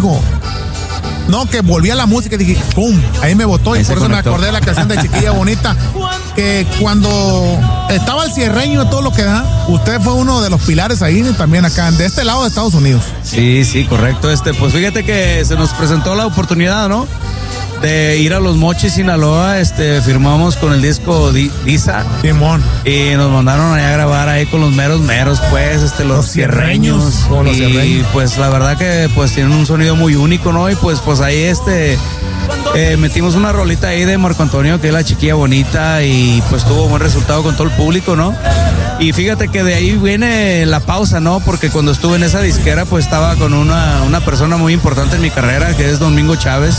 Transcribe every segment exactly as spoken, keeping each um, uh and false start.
dijo, no, que volví a la música y dije, pum, ahí me botó. Y por eso me acordé de la canción de Chiquilla Bonita, que cuando estaba el cierreño de todo lo que da, usted fue uno de los pilares ahí también acá, de este lado de Estados Unidos. Sí, sí, correcto. Este, pues fíjate que se nos presentó la oportunidad, ¿no? De ir a Los Mochis, Sinaloa, este, firmamos con el disco Di- Disa. Simón. Y nos mandaron allá a grabar ahí con los meros meros, pues, este, los, Los cierreños, cierreños. con los y cierreños. pues la verdad que pues tienen un sonido muy único, ¿no? Y pues, pues ahí este eh, metimos una rolita ahí de Marco Antonio, que es La Chiquilla Bonita, y pues tuvo buen resultado con todo el público, ¿no? Y fíjate que de ahí viene la pausa, ¿no? Porque cuando estuve en esa disquera, pues estaba con una, una persona muy importante en mi carrera, que es Domingo Chávez.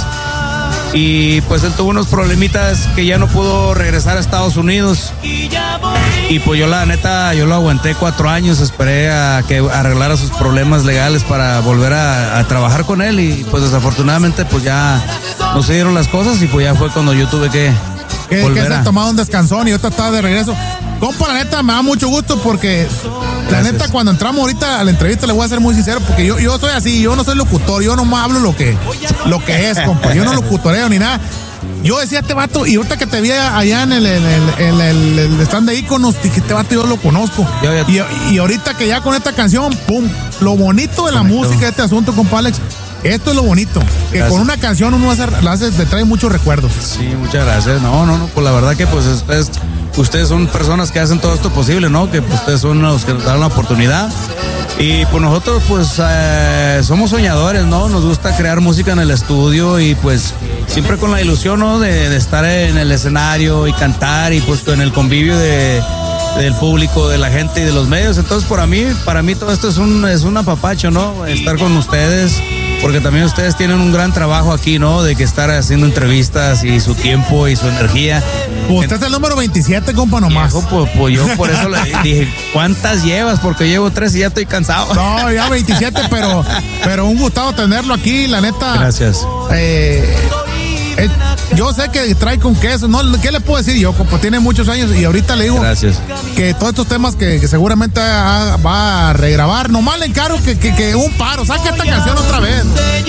Y pues él tuvo unos problemitas que ya no pudo regresar a Estados Unidos. Y pues yo la neta, yo lo aguanté cuatro años, esperé a que arreglara sus problemas legales para volver a, a trabajar con él. Y pues desafortunadamente pues ya no se dieron las cosas y pues ya fue cuando yo tuve que Que, que volver se a... ha tomado un descansón y ahorita está de regreso. Compa, la neta, me da mucho gusto porque la Gracias. neta, cuando entramos ahorita a la entrevista, le voy a ser muy sincero, porque yo, yo soy así, yo no soy locutor, yo nomás hablo lo que, lo que es, compa. Yo no locutoreo ni nada. Yo decía este vato, y ahorita que te vi allá en el, en el, en el, el stand de íconos, dije, este vato yo lo conozco. Yo ya- Y, y ahorita que ya con esta canción, pum, lo bonito de la Conectó. música de este asunto, compa Alex, esto es lo bonito, que Gracias. con una canción uno hace, la hace, te trae muchos recuerdos. Sí, muchas gracias. No, no, no, pues la verdad que pues ustedes, ustedes son personas que hacen todo esto posible, ¿no? Que pues, ustedes son los que nos dan la oportunidad. Y pues nosotros pues eh, somos soñadores, ¿no? Nos gusta crear música en el estudio y pues siempre con la ilusión, ¿no? De, de estar en el escenario y cantar y pues con el convivio de, del público, de la gente y de los medios. Entonces para mí, para mí todo esto es un, es un apapacho, ¿no? Estar con ustedes. Porque también ustedes tienen un gran trabajo aquí, ¿no? De que estar haciendo entrevistas y su tiempo y su energía. Pues usted es el número veintisiete, compa, nomás. Viejo, pues, pues yo por eso le dije, ¿cuántas llevas? Porque llevo tres y ya estoy cansado. No, ya veintisiete, pero, pero un gustado tenerlo aquí, la neta. Gracias. Eh, eh, yo sé que trae con queso, ¿no? ¿Qué le puedo decir yo? Compa, tiene muchos años y ahorita le digo Gracias. que todos estos temas que, que seguramente ha- va a regrabar, nomás le encargo que, que, que un paro, saque esta canción otra vez.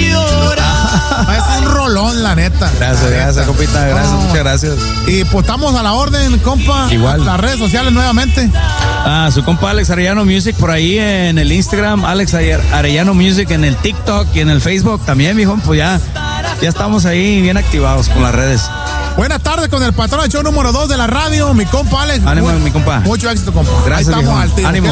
Es un rolón, la neta. Gracias, La gracias, neta. compita. Gracias, No. muchas gracias. Y pues estamos a la orden, compa. Igual. Las redes sociales nuevamente. Ah, su compa Alex Arellano Music por ahí en el Instagram, Alex Arellano Music en el TikTok y en el Facebook también, mijo. Pues ya, ya estamos ahí bien activados con las redes. Buenas tardes con el patrón del show número dos de la radio, mi compa Alex. Ánimo, Muy- mi compa. Mucho éxito, compa. Gracias, Ahí estamos viejo. al tiro. Ánimo.